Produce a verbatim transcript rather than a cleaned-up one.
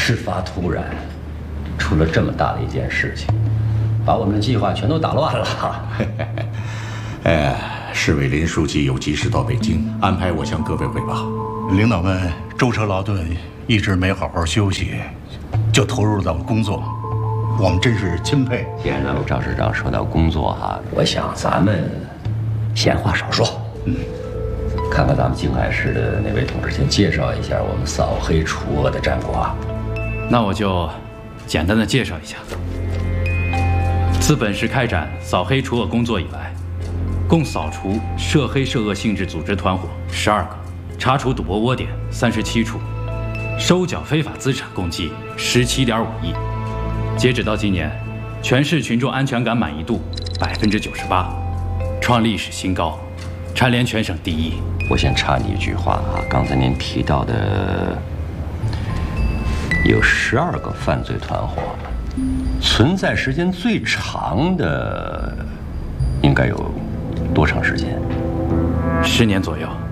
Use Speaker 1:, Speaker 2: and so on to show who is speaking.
Speaker 1: 事发突然，出了这么大的一件事情，把我们的计划全都打乱了。
Speaker 2: 哎，市委林书记有急事到北京，安排我向各位汇报。
Speaker 3: 领导们舟车劳顿，一直没好好休息，就投入到了工作，我们真是钦佩。
Speaker 1: 既然咱们赵市长说到工作哈，我想咱们闲话少说，嗯，看看咱们静海市的那位同志，先介绍一下我们扫黑除恶的战果。
Speaker 4: 那我就简单的介绍一下。自本市开展扫黑除恶工作以来，共扫除涉黑涉恶性质组织团伙十二个，查处赌博窝点三十七处，收缴非法资产共计十七点五亿。截止到今年，全市群众安全感满意度百分之九十八，创历史新高，蝉联全省第一。
Speaker 1: 我先插你一句话啊，刚才您提到的有十二个犯罪团伙，存在时间最长的应该有多长时间？
Speaker 4: 十年左右。